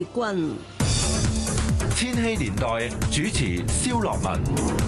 君千禧年代主持蕭樂文。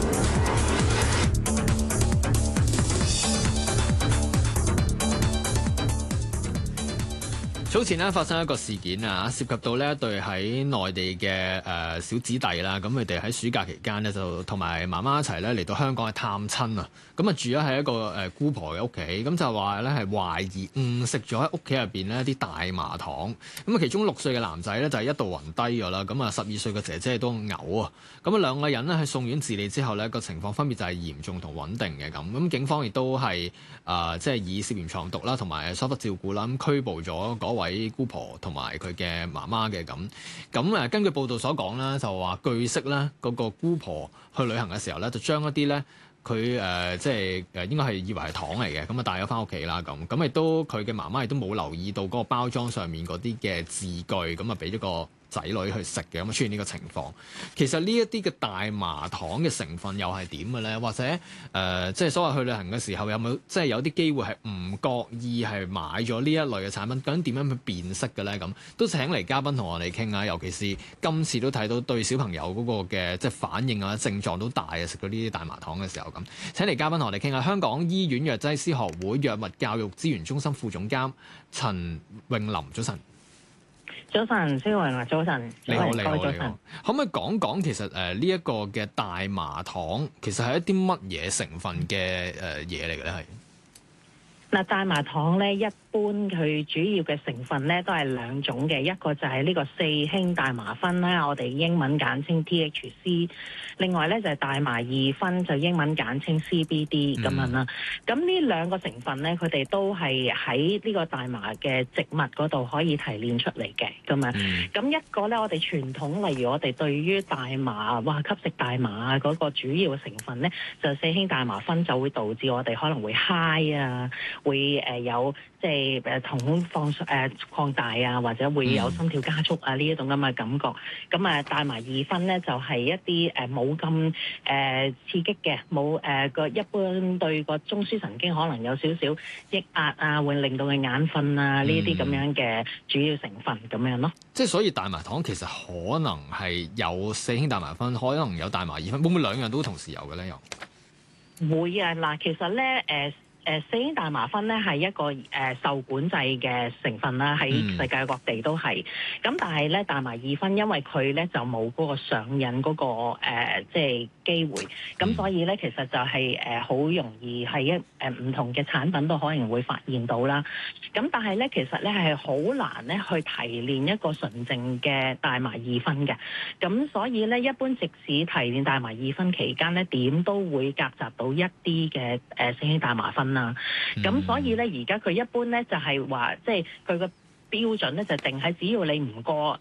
早前咧發生一個事件啊，涉及到呢一對喺內地嘅小子弟啦，咁佢哋喺暑假期間呢，就同埋媽媽一齊咧嚟到香港去探親啊，咁啊住咗喺一個姑婆嘅屋企，咁就話咧係懷疑誤食咗喺屋企入邊呢啲大麻糖，咁啊其中6歲嘅男仔咧就係一度暈低咗啦，咁啊12歲嘅姐姐都嘔啊，咁啊兩個人呢，喺送院治理之後呢，個情況分別就係嚴重同穩定嘅咁警方亦都係即係以涉嫌藏毒啦同埋疏忽照顧啦，咁拘捕咗嗰位姑婆同埋佢嘅媽媽嘅咁根據報道所講啦，就話據悉咧嗰個姑婆去旅行嘅時候咧，就將一啲咧佢即係應該係以為係糖嚟嘅，咁啊帶咗翻屋企啦咁亦都佢嘅媽媽亦都冇留意到嗰個包裝上面嗰啲嘅字句，咁啊俾咗個仔女去食嘅，咁出現呢個情況。其實呢一啲嘅大麻糖嘅成分又係點嘅咧？或者即係所謂去旅行嘅時候有冇即係有啲機會係唔覺意係買咗呢一類嘅產品？究竟點樣去辨識嘅咧？咁都請嚟嘉賓同我哋傾下，尤其是今次都睇到對小朋友嗰個嘅即係反應啊、症狀都大啊，食到呢啲大麻糖嘅時候咁。請嚟嘉賓同我哋傾下，香港醫院藥劑師學會藥物教育資源中心副總監陳詠琳，早晨。 早晨，蕭榮啊，早晨， 你好， 早晨。 可唔可以講講其實呢一個嘅大麻糖其實係一啲乜嘢成分嘅嘢嚟嘅咧？係嗱，大麻糖咧，一般佢主要嘅成分咧都係兩種嘅，一個就係呢個四氫大麻酚啦，我哋英文簡稱 THC， 另外咧就係大麻二酚，就英文簡稱 CBD 咁樣啦。咁呢兩個成分咧，佢哋都係喺呢個大麻嘅植物嗰度可以提煉出嚟嘅咁樣。咁一個咧，我哋傳統例如我哋對於大麻吸食大麻嗰個主要成分咧，就四氫大麻酚就會導致我哋可能會 high 啊，會有即係瞳孔擴大啊，或者會有心跳加速啊呢一種咁嘅感覺。咁大麻二酚咧就係一啲冇咁刺激嘅，冇個一般對個中樞神經可能有少少抑壓啊，會令到佢眼瞓啊呢啲咁樣嘅主要成分咁樣咯。 即係所以大麻糖其實可能係有四氫大麻酚，可能有大麻二酚，會唔會兩樣都同時有嘅咧？又會啊！嗱，其實咧四氫大麻酚咧係一個受管制嘅成分啦，喺世界各地都係。咁但係咧大麻二酚因為佢咧就冇嗰個上癮嗰個即係機會，咁所以咧其實就係好容易係唔同嘅產品都可能會發現到啦。咁但係咧其實咧係好難咧去提煉一個純正嘅大麻二酚嘅。咁所以咧一般即使提煉大麻二酚期間咧點都會夾雜到一啲嘅四氫大麻酚。咁所以咧，而家佢一般咧就係話，即係佢個標準咧就定喺只要你唔過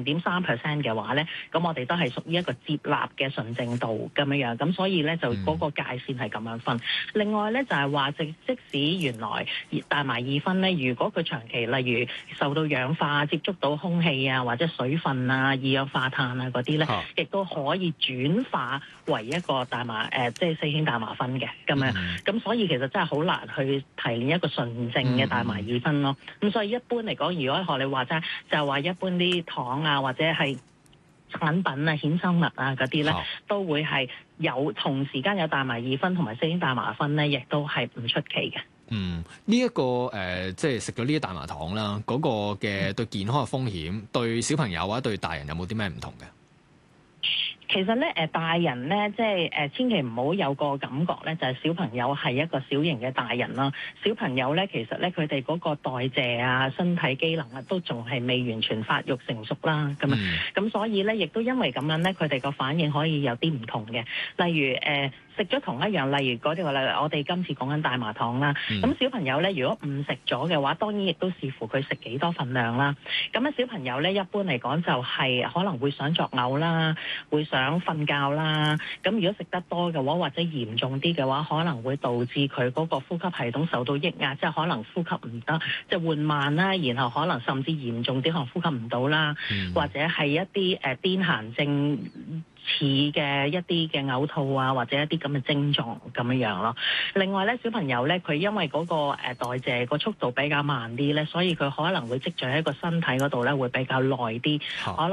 0.3% 嘅話咧，咁我哋都係屬於一個接納嘅純正度咁樣。咁所以咧就嗰個界線係咁樣分。另外咧就係話，即使原來大麻二酚咧，如果佢長期例如受到氧化、接觸到空氣啊，或者水分啊、二氧化碳啊嗰啲咧，亦都可以轉化為一個大麻即係四氫大麻酚嘅咁樣。咁所以其實真係好難去提煉一個純正嘅大麻二酚咯。咁所以一般嚟講，如果學你話齋，就係話一般啲糖啊，或者係產品啊、衍生物啊嗰啲咧，都會係有同時間有大麻二酚同埋四氫大麻酚咧，亦都係唔出奇嘅。 呢一個即係食咗呢啲大麻糖啦，嗰個嘅對健康嘅風險，對小朋友或者對大人有冇啲咩唔同嘅？ 其實咧，大人咧，即係千祈唔好有個感覺咧，就係小朋友係一個小型嘅大人啦。小朋友咧，其實咧，佢哋嗰個代謝啊、身體機能啊，都仲係未完全發育成熟啦。咁所以咧，亦都因為咁樣咧，佢哋個反應可以有啲唔同嘅。例如食咗同一樣，例如嗰啲話，例如我哋今次講緊大麻糖啦。咁小朋友咧，如果誤食咗嘅話，當然亦都視乎佢食幾多份量啦。咁咧，小朋友咧，一般嚟講就係可能會想作嘔啦，會想瞓覺啦。咁如果食得多嘅話，或者嚴重啲嘅話，可能會導致佢嗰個呼吸系統受到抑壓，即係可能呼吸唔得，即係緩慢啦。然後可能甚至嚴重啲，可能呼吸唔到啦，或者係一啲癲癇症似嘅一啲嘅嘔吐啊，或者一啲咁嘅症狀咁樣咯。另外咧，小朋友咧，佢因為嗰個代謝個速度比較慢啲咧，所以佢可能會積聚喺個身體嗰度咧，會比較耐啲，可能